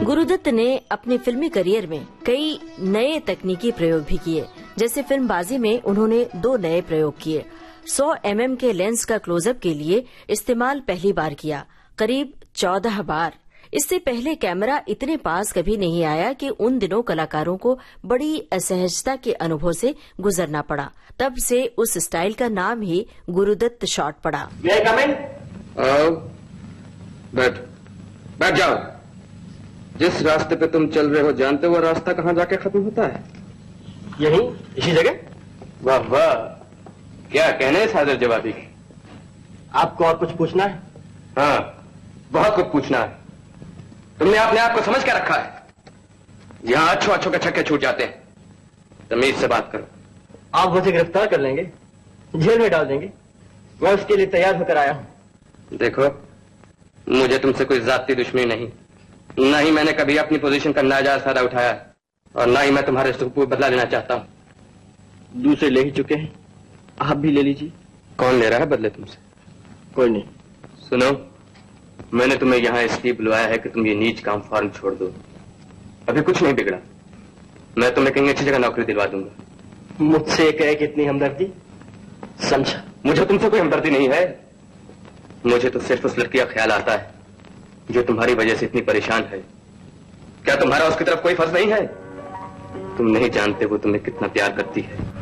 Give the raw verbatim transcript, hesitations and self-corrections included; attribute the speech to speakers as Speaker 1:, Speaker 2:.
Speaker 1: गुरुदत्त ने अपने फिल्मी करियर में कई नए तकनीकी प्रयोग भी किए। जैसे फिल्मबाजी में उन्होंने दो नए प्रयोग किए। सौ एम एम के लेंस का क्लोजअप के लिए इस्तेमाल पहली बार किया, करीब चौदह बार। इससे पहले कैमरा इतने पास कभी नहीं आया कि उन दिनों कलाकारों को बड़ी असहजता के अनुभव से गुजरना पड़ा। तब से उस स्टाइल का नाम ही गुरुदत्त शॉट पड़ा।
Speaker 2: बैठ बैठ जाओ। जिस रास्ते पे तुम चल रहे हो जानते हो वो रास्ता कहाँ जाके खत्म होता है?
Speaker 3: यही इसी जगह।
Speaker 2: वाह वाह, क्या कहने हैं सादर जवाबी।
Speaker 3: आपको और कुछ पूछना है?
Speaker 2: हाँ, बहुत कुछ पूछना है। तुमने अपने आप को समझ के रखा है? यहाँ अच्छो अच्छो के छक्के छूट जाते हैं। तमीज से बात करो।
Speaker 3: आप मुझे गिरफ्तार कर लेंगे, जेल में डाल देंगे, मैं उसके लिए तैयार होकर आया हूँ।
Speaker 2: देखो, मुझे तुमसे कोई जाती दुश्मनी नहीं, न ही मैंने कभी अपनी पोजीशन का नाजायज फायदा उठाया और न ही मैं तुम्हारे सुख को बदला लेना चाहता हूँ।
Speaker 3: दूसरे ले ही चुके हैं, आप भी ले लीजिए।
Speaker 2: कौन ले रहा है बदले तुमसे?
Speaker 3: कोई नहीं।
Speaker 2: सुनो, मैंने तुम्हें यहाँ इसलिए बुलवाया है कि तुम ये नीच काम फौरन छोड़ दो। अभी कुछ नहीं बिगड़ा, मैं तुम्हें कहीं अच्छी जगह नौकरी दिलवा दूंगा।
Speaker 3: मुझसे कहे कितनी हमदर्दी, समझा?
Speaker 2: मुझे तुमसे कोई हमदर्दी नहीं है। मुझे तो सिर्फ उस लड़की का ख्याल आता है जो तुम्हारी वजह से इतनी परेशान है। क्या तुम्हारा उसकी तरफ कोई फर्ज नहीं है? तुम नहीं जानते वो तुम्हें कितना प्यार करती है।